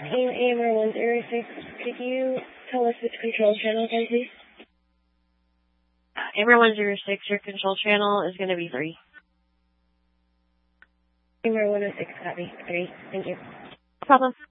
AMR 106, could you tell us which control channel again, please? AMR 106, your control channel is going to be 3. AMR 106, copy. 3. Thank you. No problem.